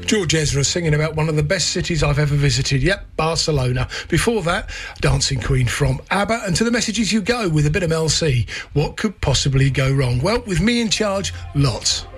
George Ezra singing about one of the best cities I've ever visited. Yep, Barcelona. Before that, Dancing Queen from ABBA. And to the messages you go with a bit of Mel C. What could possibly go wrong? Well, with me in charge, lots.